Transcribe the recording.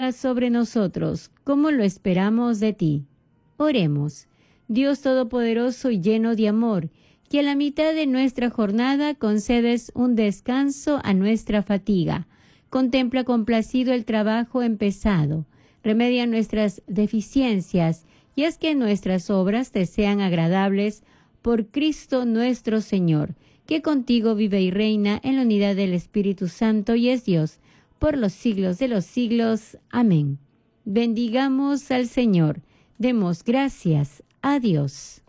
hagas sobre nosotros, como lo esperamos de ti. Oremos. Dios Todopoderoso y lleno de amor, que a la mitad de nuestra jornada concedes un descanso a nuestra fatiga. Contempla complacido el trabajo empezado, remedia nuestras deficiencias y haz que nuestras obras te sean agradables por Cristo nuestro Señor, que contigo vive y reina en la unidad del Espíritu Santo y es Dios, por los siglos de los siglos. Amén. Bendigamos al Señor. Demos gracias a Dios.